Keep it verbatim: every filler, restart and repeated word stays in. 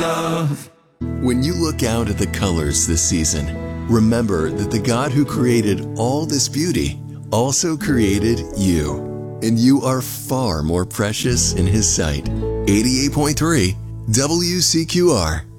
love. When you look out at the colors this season, remember that the God who created all this beauty also created you. And you are far more precious in His sight. eighty-eight point three W C Q R